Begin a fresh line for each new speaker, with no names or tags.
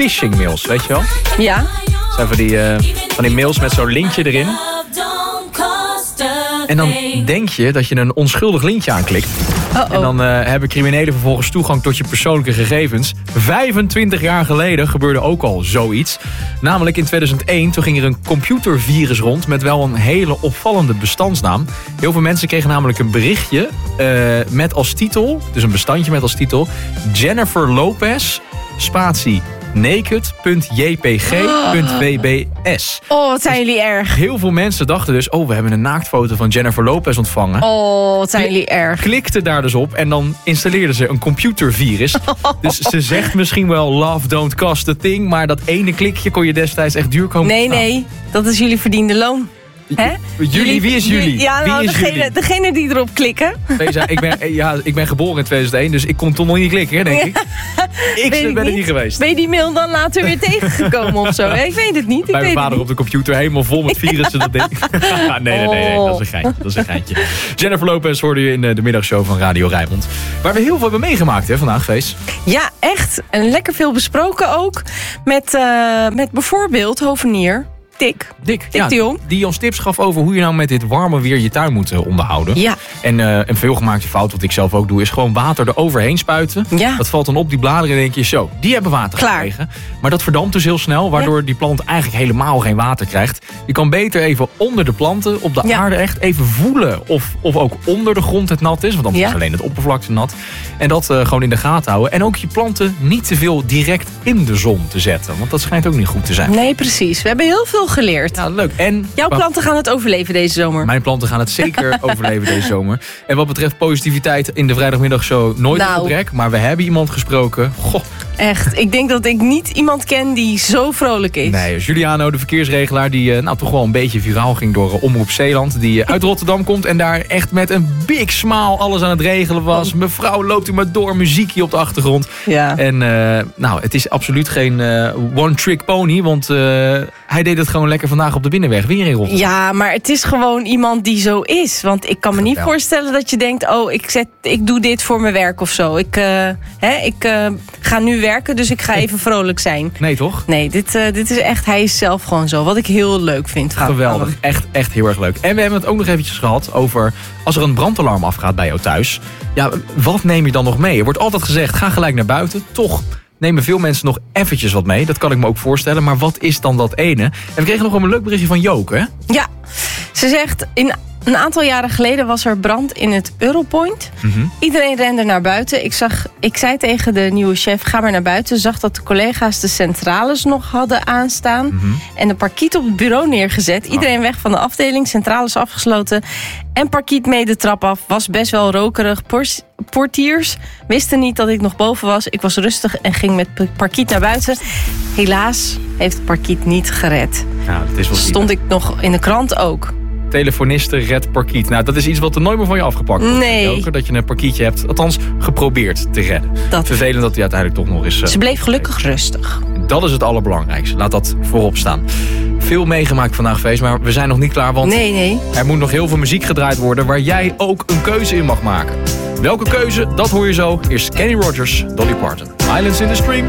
phishing mails, weet je wel?
Ja.
Dat zijn van die mails met zo'n linkje erin. En dan denk je dat je een onschuldig linkje aanklikt. En dan hebben criminelen vervolgens toegang tot je persoonlijke gegevens. 25 jaar geleden gebeurde ook al zoiets. Namelijk in 2001, toen ging er een computervirus rond met wel een hele opvallende bestandsnaam. Heel veel mensen kregen namelijk een berichtje met als titel, dus een bestandje met als titel, Jennifer Lopez, spatie, naked.jpg.wbs.
Oh, wat zijn jullie erg.
Heel veel mensen dachten dus, we hebben een naaktfoto van Jennifer Lopez ontvangen.
Oh, wat zijn jullie erg.
Klikten daar dus op en dan installeerden ze een computervirus. Dus ze zegt misschien wel love don't cost a thing, maar dat ene klikje kon je destijds echt duur komen.
Nee, dat is jullie verdiende loon. Hè?
Jullie, wie is jullie?
Ja, nou, degene die erop klikken.
Ik ben geboren in 2001, dus ik kon toch nog niet klikken, hè, denk ik. Ik ben er niet geweest.
Ben je die mail dan later weer tegengekomen of zo? Ik weet het niet.
Bij mijn vader op de computer helemaal vol met virussen. Dat ding. Nee, dat is een geintje. Jennifer Lopez hoorde je in de middagshow van Radio Rijnmond. Waar we heel veel hebben meegemaakt, hè, vandaag, Fees.
Ja, echt. En lekker veel besproken ook. Met bijvoorbeeld hovenier Dick de Jong.
Die ons tips gaf over hoe je nou met dit warme weer je tuin moet onderhouden.
Ja.
En een veelgemaakte fout, wat ik zelf ook doe, is gewoon water eroverheen spuiten.
Ja.
Dat valt dan op die bladeren en denk je zo, die hebben water gekregen. Maar dat verdampt dus heel snel, waardoor die plant eigenlijk helemaal geen water krijgt. Je kan beter even onder de planten, op de aarde echt even voelen of ook onder de grond het nat is. Want dan is alleen het oppervlakte nat. En dat gewoon in de gaten houden. En ook je planten niet te veel direct in de zon te zetten. Want dat schijnt ook niet goed te zijn.
Nee, precies. We hebben heel veel geleerd.
Ja, leuk. En
jouw planten gaan het overleven deze zomer.
Mijn planten gaan het zeker overleven deze zomer. En wat betreft positiviteit in de vrijdagmiddagshow nooit een gebrek. Maar we hebben iemand gesproken. Goh.
Echt, ik denk dat ik niet iemand ken die zo vrolijk is.
Nee, Juliano, de verkeersregelaar, die toch wel een beetje viraal ging door Omroep Zeeland. Die uit Rotterdam komt en daar echt met een big smile alles aan het regelen was. Mevrouw, loopt u maar door, muziekje op de achtergrond.
Ja.
En het is absoluut geen one-trick pony, want hij deed het gewoon lekker vandaag op de binnenweg, weer in Rotterdam.
Ja, maar het is gewoon iemand die zo is. Want ik kan me niet voorstellen dat je denkt, ik doe dit voor mijn werk of zo. Ik ga nu werken, dus ik ga even vrolijk zijn.
Nee, toch?
Nee, dit is echt, hij is zelf gewoon zo. Wat ik heel leuk vind.
Geweldig, echt heel erg leuk. En we hebben het ook nog eventjes gehad over, als er een brandalarm afgaat bij jou thuis. Ja, wat neem je dan nog mee? Er wordt altijd gezegd, ga gelijk naar buiten. Toch nemen veel mensen nog eventjes wat mee. Dat kan ik me ook voorstellen. Maar wat is dan dat ene? En we kregen nog een leuk berichtje van Joke, hè?
Ja, ze zegt, een aantal jaren geleden was er brand in het Europoint. Mm-hmm. Iedereen rende naar buiten. Ik zei tegen de nieuwe chef, ga maar naar buiten. Zag dat de collega's de centrales nog hadden aanstaan. Mm-hmm. En de parkiet op het bureau neergezet. Iedereen weg van de afdeling, centrales afgesloten. En parkiet mee de trap af. Was best wel rokerig. Portiers wisten niet dat ik nog boven was. Ik was rustig en ging met parkiet naar buiten. Helaas heeft het parkiet niet gered.
Ja, dat is wel
stond ik nog in de krant ook.
Telefoniste red parkiet. Nou, dat is iets wat er nooit meer van je afgepakt wordt.
Nee.
Dat je een parkietje hebt, althans geprobeerd te redden. Vervelend dat hij uiteindelijk toch nog is...
Ze bleef gelukkig rustig.
Dat is het allerbelangrijkste. Laat dat voorop staan. Veel meegemaakt vandaag, Feest, maar we zijn nog niet klaar. Want
nee.
Er moet nog heel veel muziek gedraaid worden waar jij ook een keuze in mag maken. Welke keuze, dat hoor je zo. Eerst Kenny Rogers, Dolly Parton. Islands in the Stream.